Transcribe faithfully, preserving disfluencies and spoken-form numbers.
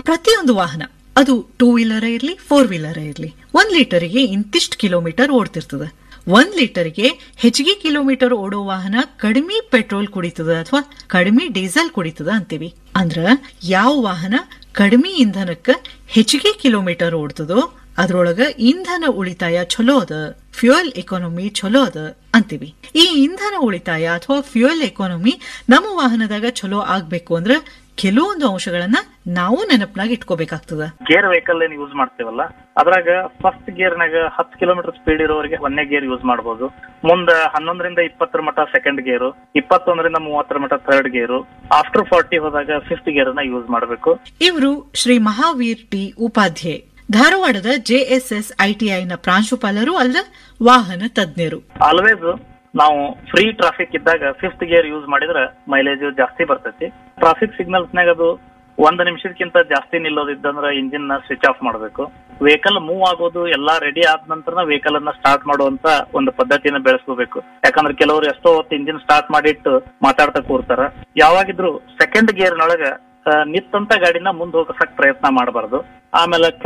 ಪ್ರತಿಯೊಂದು ವಾಹನ ಅದು ಟೂ ವೀಲರ್ ಇರ್ಲಿ ಫೋರ್ ವೀಲರ್ ಇರ್ಲಿ ಒಂದ್ ಲೀಟರ್ಗೆ ಇಂತಿಷ್ಟು ಕಿಲೋಮೀಟರ್ ಓಡ್ತಿರ್ತದ. ಒಂದ್ ಲೀಟರ್ಗೆ ಹೆಚ್ಚಿಗೆ ಕಿಲೋಮೀಟರ್ ಓಡೋ ವಾಹನ ಕಡಿಮೆ ಪೆಟ್ರೋಲ್ ಕುಡಿತದ ಅಥವಾ ಕಡಿಮೆ ಡೀಸೆಲ್ ಕುಡಿತದ ಅಂತೀವಿ. ಅಂದ್ರ ಯಾವ ವಾಹನ ಕಡಿಮೆ ಇಂಧನಕ್ಕ ಹೆಚ್ಚಿಗೆ ಕಿಲೋಮೀಟರ್ ಓಡ್ತದೋ ಅದ್ರೊಳಗ ಇಂಧನ ಉಳಿತಾಯ ಚಲೋ ಅದ, ಫ್ಯೂಯಲ್ ಎಕಾನಮಿ ಚಲೋ ಅದ ಅಂತೀವಿ. ಈ ಇಂಧನ ಉಳಿತಾಯ ಅಥವಾ ಫ್ಯೂಯಲ್ ಎಕಾನಮಿ ನಮ್ಮ ವಾಹನದಾಗ ಚಲೋ ಆಗ್ಬೇಕು ಅಂದ್ರ ಕೆಲವೊಂದು ಅಂಶಗಳನ್ನ ನಾವು ನೆನಪಿನಾಗ ಇಟ್ಕೋಬೇಕಾಗ್ತದ. ಗೇರ್ ವೆಹಿಕಲ್ ಏನ್ ಯೂಸ್ ಮಾಡ್ತೇವಲ್ಲ ಅದ್ರಾಗ ಫಸ್ಟ್ ಗೇರ್ ನಾಗ ಹತ್ತು ಕಿಲೋಮೀಟರ್ ಸ್ಪೀಡ್ ಇರೋರಿಗೆ ಒಂದನೇ ಗೇರ್ ಯೂಸ್ ಮಾಡಬಹುದು. ಮುಂದ ಹನ್ನೊಂದರಿಂದ ಇಪ್ಪತ್ತರ ಮಟ್ಟ ಸೆಕೆಂಡ್ ಗೇರು, ಇಪ್ಪತ್ತೊಂದರಿಂದ ಮೂವತ್ತರ ಮಟ್ಟ ಥರ್ಡ್ ಗೇರು, ಆಫ್ಟರ್ ಫಾರ್ಟಿ ಹೋದಾಗ ಫಿಫ್ತ್ ಗೇರ್ ಅನ್ನ ಯೂಸ್ ಮಾಡಬೇಕು. ಇವರು ಶ್ರೀ ಮಹಾವೀರ್ ಟಿ ಉಪಾಧ್ಯಾಯ, ಧಾರವಾಡದ ಜೆಎಸ್ಎಸ್ ಐಟಿಐನ ಪ್ರಾಂಶುಪಾಲರು ಅಲ್ಲ, ವಾಹನ ತಜ್ಞರು. ಆಲ್ವೇಸ್ ನಾವು ಫ್ರೀ ಟ್ರಾಫಿಕ್ ಇದ್ದಾಗ ಫಿಫ್ತ್ ಗೇರ್ ಯೂಸ್ ಮಾಡಿದ್ರೆ ಮೈಲೇಜ್ ಜಾಸ್ತಿ ಬರ್ತೈತಿ. ಟ್ರಾಫಿಕ್ ಸಿಗ್ನಲ್ಸ್ ನಾಗ ಅದು ಒಂದ್ ನಿಮಿಷಕ್ಕಿಂತ ಜಾಸ್ತಿ ನಿಲ್ಲೋದಿದ್ದಂದ್ರ ಇಂಜಿನ್ ನ ಸ್ವಿಚ್ ಆಫ್ ಮಾಡಬೇಕು. ವೆಹಿಕಲ್ ಮೂವ್ ಆಗೋದು ಎಲ್ಲಾ ರೆಡಿ ಆದ ನಂತರ ವೆಹಿಕಲ್ ಅನ್ನ ಸ್ಟಾರ್ಟ್ ಮಾಡುವಂತ ಒಂದು ಪದ್ಧತಿನ ಬೆಳೆಸ್ಕೋಬೇಕು. ಯಾಕಂದ್ರೆ ಕೆಲವರು ಎಷ್ಟೋ ಹೊತ್ತು ಇಂಜಿನ್ ಸ್ಟಾರ್ಟ್ ಮಾಡಿಟ್ಟು ಮಾತಾಡ್ತಾ ಕೂರ್ತಾರ. ಯಾವಾಗಿದ್ರು ಸೆಕೆಂಡ್ ಗೇರ್ ನೊಳಗ ನಿತ್ತಂತ ಗಾಡಿನ ಮುಂದ್ ಹೋಗಸಕ್ ಪ್ರಯತ್ನ ಮಾಡಬಾರ್ದು. ಆಮೇಲೆ